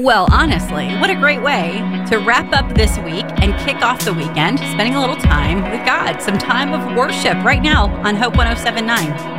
Well, honestly, what a great way to wrap up this week and kick off the weekend, spending a little time with God, some time of worship right now on Hope 107.9.